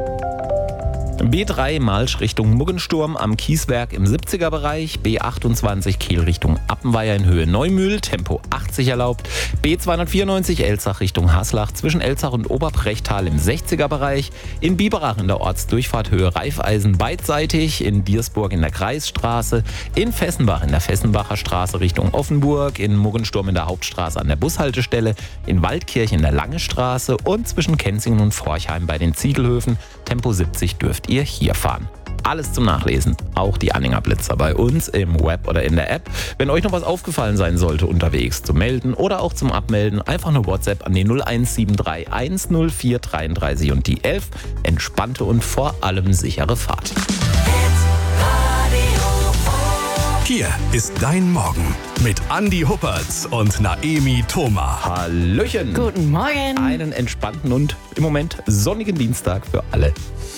B3 Malsch Richtung Muggensturm am Kieswerk im 70er-Bereich, B28 Kiel Richtung Appenweier in Höhe Neumühl, Tempo 80 erlaubt, B294 Elzach Richtung Haslach zwischen Elzach und Oberbrechtal im 60er-Bereich, in Biberach in der Ortsdurchfahrt Höhe Reifeisen beidseitig, in Diersburg in der Kreisstraße, in Fessenbach in der Fessenbacher Straße Richtung Offenburg, in Muggensturm in der Hauptstraße an der Bushaltestelle, in Waldkirch in der Lange Straße und zwischen Kenzingen und Forchheim bei den Ziegelhöfen, Tempo 70 dürft ihr hier fahren. Alles zum Nachlesen, auch die Anhängerblitzer bei uns im Web oder in der App. Wenn euch noch was aufgefallen sein sollte unterwegs, zum Melden oder auch zum Abmelden, einfach eine WhatsApp an die 0173 104 33 und die 11. Entspannte und vor allem sichere Fahrt. Hier ist dein Morgen mit Andi Huppertz und Naemi Thoma. Hallöchen! Guten Morgen. Einen entspannten und im Moment sonnigen Dienstag für alle.